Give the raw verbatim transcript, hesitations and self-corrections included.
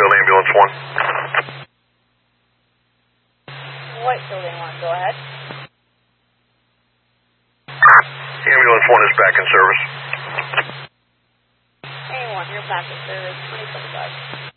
Whitefield Ambulance one. Whitefield A one, go ahead. Ambulance one is back in service. A one, you're back in service, twenty twenty-five.